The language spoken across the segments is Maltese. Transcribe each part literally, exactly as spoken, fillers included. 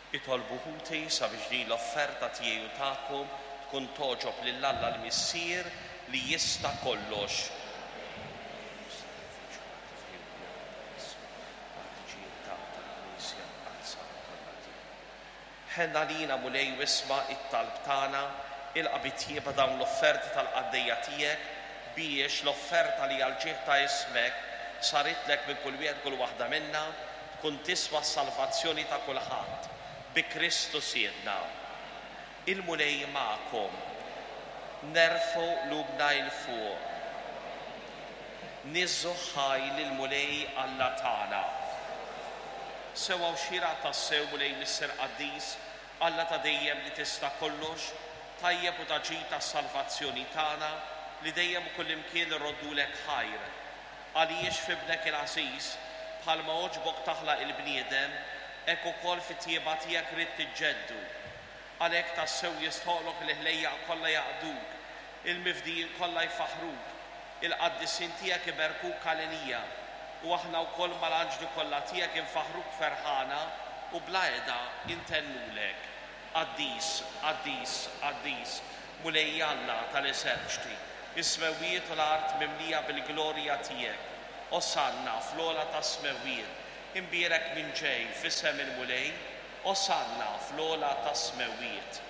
Itolbu ħuti sabiex din l-offerta tiegħi u tagħkom tkun toġob lil Alla l-Missier li jista' kollox. Ħenna lina mulej wisma it-talb tagħna ilqa' tjieba dawn l-offerti tal-qaddejja tiegħek biex l-offerta li għal-ġieħ ta' ismek saritlek minn kull wieħed kull waħda minna tkun tiswa s-salvazzjoni ta' kulħadd bi Kristu Siedna. Il-mulej magħkom, nerfu lubna il-fuq, niżżu ħaj lill-mulej Alla tagħna. Sewa u xira tassew mulej Misser Qaddis, Alla ta' dejjem li tista' kollox, tajjeb u taġi tas-salvazzjoni tagħna li dejjem u kullimkien irroddulek ħajr. Għaliex f'ibnek il-għażiż bħalma oġbok taħlaq il-bniedem, hekk ukoll fit-tjieba tiegħek rid tiġġeddu. Għalhekk tassew jistħoqlok li ħlejjaq kollha jaqduk, il-mifdijin kollha jfaħruk, il-qaddisien tiegħek iberkuk għalenija, u aħna wkoll mal-anġli kollha tiegħek infaħruk ferħana u bla qiegħda intennulek. Qaddis, qaddis, qaddis, mulej Alla tal-eserċti, is-smewijiet u l-art mimlija bil-glorja tiegħek. Osanna fl-ola ta' smewijiet, imbierek minn ġej f'isem il-mulej, osanna fl-ola ta' smewijiet.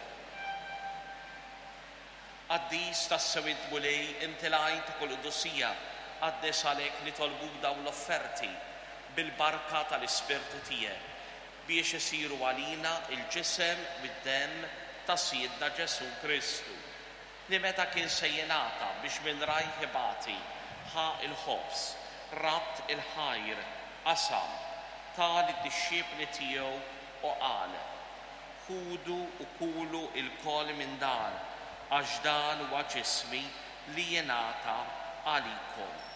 Qaddis tas-sewid mulej inti l-għajn ta' kull qudussija għaddes għalhekk nitolbuk dawn l-offerti bil-barka tal-Ispirtu tiegħek biex isiru għalina il-ġisem bid-demm ta' Siedna Ġesu Kristu li meta kien se jingħata biex minn rajh ibati ħa il-ħobs, ratt il-ħajr, qasam, tal id-disċiepli tiegħu u qal: ħudu u kulu il-kol minn dan, għax dan huwa ġismi li jingħata għalikom.